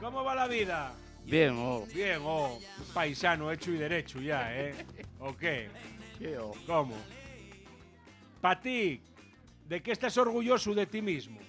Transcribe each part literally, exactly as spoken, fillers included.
¿Cómo va la vida? Bien, oh. Bien, oh. Paisano hecho y derecho ya, ¿eh? ¿O qué? Sí, oh. ¿Cómo? Para ti, ¿de qué estás orgulloso de ti mismo?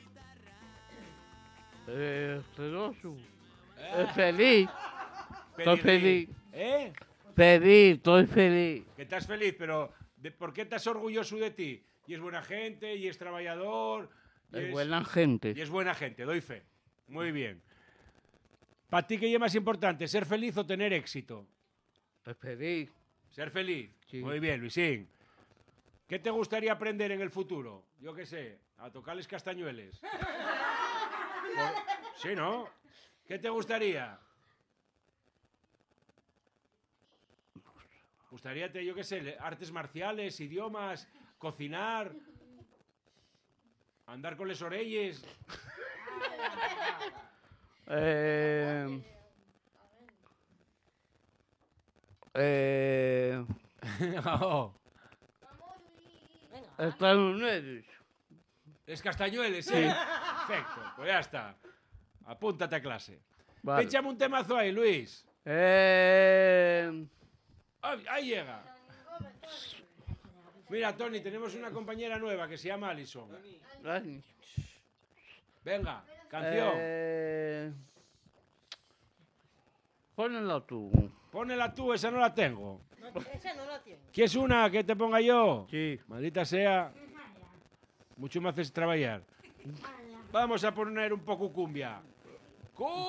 Eh, celoso. Eh, feliz. Estoy Feliz. feliz. ¿Eh? Feliz, estoy feliz. Que estás feliz, pero de, ¿por qué estás orgulloso de ti? Y es buena gente, y es trabajador... Y Es buena gente. Y es buena gente, doy fe. Muy bien. ¿Para ti qué es más importante, ser feliz o tener éxito? Es feliz. Ser feliz. Sí. Muy bien, Luisín. ¿Qué te gustaría aprender en el futuro? Yo qué sé, a tocarles castañueles. Por- Sí, ¿no? ¿Qué te gustaría? Gustaría, yo qué sé, le- artes marciales, idiomas, cocinar, andar con les orelles. Eh, eh, Oh, Estados Unidos. es castañueles, ¿sí? Perfecto, pues ya está. Apúntate a clase. Vale. Échame un temazo ahí, Luis. Eh, Ahí, ahí llega. Mira, Tony, tenemos una compañera nueva que se llama Alison. Venga, canción. Eh, Ponela tú. Pónela tú, esa no la tengo. Esa no la tiene. ¿Quieres una que te ponga yo? Sí. Maldita sea. Mucho me haces trabajar. Vamos a poner un poco cumbia. ¡Cumbia!